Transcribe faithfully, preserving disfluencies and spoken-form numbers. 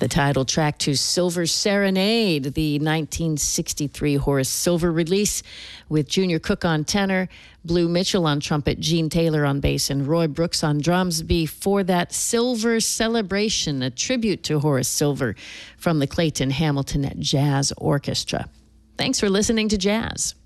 The title track to Silver Serenade, the nineteen sixty-three Horace Silver release, with Junior Cook on tenor, Blue Mitchell on trumpet, Gene Taylor on bass, and Roy Brooks on drums. Before that, Silver Celebration, a tribute to Horace Silver from the Clayton Hamilton Jazz Orchestra. Thanks for listening to Jazz.